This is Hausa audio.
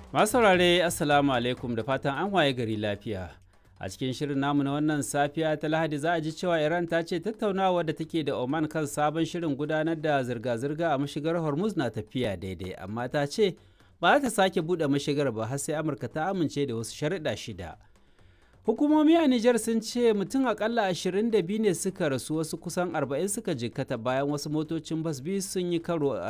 Masu saurare Assalamu alaikum da fatan an waye gari lafiya. A cikin shirin namu na wannan safiya ta Lahadi za a ji cewa Iran ta ce tattaunawa da take da Oman kan sabon shirin gudanar da zirga-zirga a mashigar Hormuz na tafiya daidai, amma ta ce ba za ta sake buɗe mashigar ba har sai Amurka ta amince da wasu sharuɗa 6. Hukumomi a Nijar sun ce mutum akalla 22 ne suka rasu, wasu kusan 40 suka jikkata bayan wasu motocin bas biyu sun yi karo